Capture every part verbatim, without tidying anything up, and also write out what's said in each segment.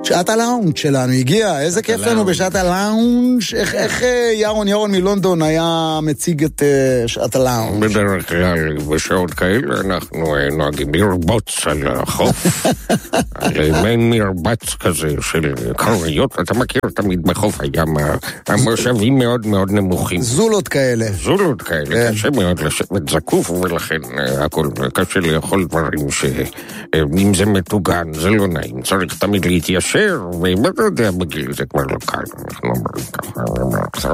שעת הלאונג' שלנו הגיע, איזה כיף לנו בשעת הלאונג'. איך ירון ירון מלונדון היה מציג את שעת הלאונג'? בדרך כלל בשעות כאלה אנחנו נוהגים לרבוץ על החוף, על מין מרבץ כזה של קריות. אתה מכיר תמיד בחוף הים המושבים מאוד מאוד נמוכים, זולות כאלה זולות כאלה, קשה מאוד לשבת זקוף, ולכן הכל קשה לאכול דברים שאם זה מטוגן זה לא נעים, צריך תמיד להתיישר, ואם אתה יודע בגיל זה כבר לא קל. אנחנו אומרים ככה.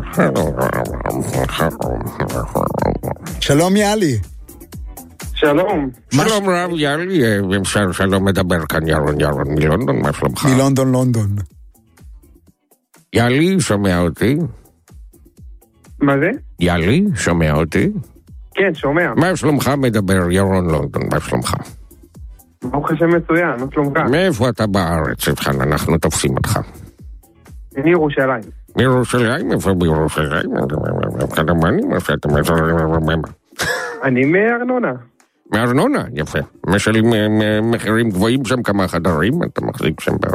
שלום יאלי. שלום. שלום רב יאלי, שלום מדבר כאן ירון ירון מלונדון, מה שלומך? מלונדון לונדון. יאלי, שומע אותי? מה זה? יאלי, שומע אותי? כן, שומע. מה שלומך מדבר ירון לונדון, מה שלומך? ברוך השם מצוין, מה שלומך? מאיפה אתה בארץ, איתכן, אנחנו תופסים אותך. אני ירושלים. מירושלים? איפה בירושלים? כדמני, מה שאתם מזרים? אני מארנונה. מארנונה, יפה. משלים מחירים גבוהים שם, כמה חדרים, אתה מחזיק שם ב...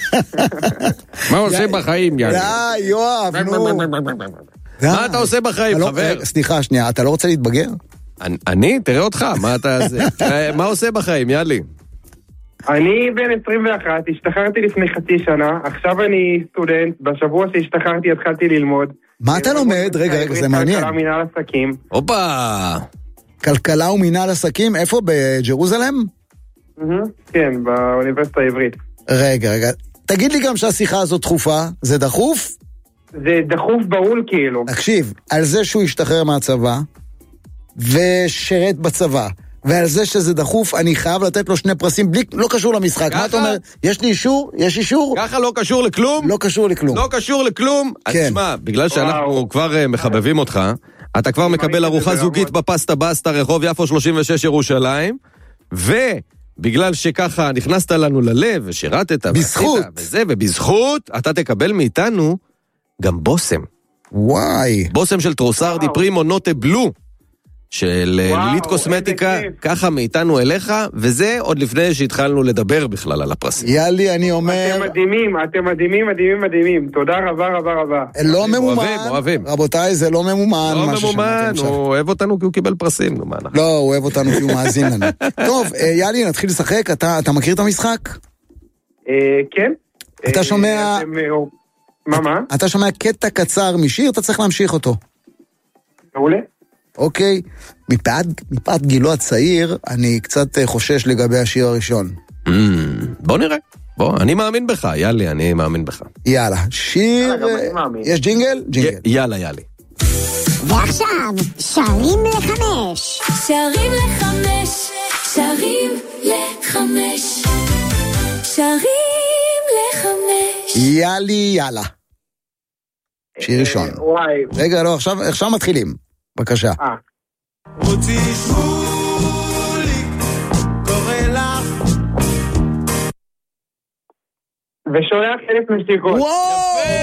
מה עושה בחיים, יאללה? די, יואב, נו. מה אתה עושה בחיים, חבר? סליחה, שנייה, אתה לא רוצה להתבגר? אני? תראה אותך, מה אתה... מה עושה בחיים, יאלי? אני בן עשרים ואחת, השתחררתי לפני חצי שנה, עכשיו אני סטודנט, בשבוע שהשתחררתי התחלתי ללמוד. מה אתה לומד? רגע, רגע, זה מעניין. כלכלה מנהל עסקים. הופה! כלכלה ומנהל עסקים, איפה? בג'רוזלם? כן, באוניברסיטה העברית. רגע, רגע, תגיד לי גם שהשיחה הזאת דחופה, זה דחוף? זה דחוף בהול כאילו. תקשיב, על זה שהוא השתחרר מהצבא, ושרת בצבא, ועל זה שזה דחוף, אני חייב לתת לו שני פרסים, בלי, לא קשור למשחק. מה אתה אומר? יש לי אישור? יש אישור? ככה לא קשור לכלום? לא קשור לכלום. לא קשור לכלום? אז תשמע, בגלל שאנחנו כבר מחבבים אותך, אתה כבר מקבל ארוחה זוגית בפסטה בסטה, רחוב יפו שלושים ושש ירושלים, ובגלל שככה נכנסת לנו ללב, ושירתת, בזכות. וזה, ובזכות, אתה תקבל מאיתנו גם בוסם. וואי. בוסם של טרוסרדי פרימו נוטה בלו, של לילית קוסמטיקה, ככה מאיתנו אליך, וזה עוד לפני שהתחלנו לדבר בכלל על הפרסים. יאלי, אני אומר... אתם מדהימים, אתם מדהימים, מדהימים, מדהימים. תודה רבה, רבה, רבה. לא ממומן. אוהבים, אוהבים. רבותיי, זה לא ממומן. לא ממומן, הוא אוהב אותנו כי הוא קיבל פרסים. לא, הוא אוהב אותנו כי הוא מאזין לנו. טוב, יאלי, נתחיל לשחק. אתה מכיר את המשחק? כן. אתה שומע... מה, מה? אתה שומע קטע קצר משיר, אתה צריך להמשיך אותו. מעולה. אוקיי, מפאת, מפאת גילו הצעיר, אני קצת חושש לגבי השיר הראשון. Mm, בוא נראה. בוא, אני מאמין בך, יאלי, אני מאמין בך. יאללה, שיר... יש ג'ינגל? ג'ינגל. י- יאללה, יאלי. ועכשיו, שרים לחמש. שרים לחמש, שרים לחמש, שרים לחמש. יאלי, יאללה. שיר ראשון. וואי. רגע, לא, עכשיו, עכשיו מתחילים. בבקשה. אה. רוצי שמולי, קורא לך ושולח אלף נשיקות. וואו!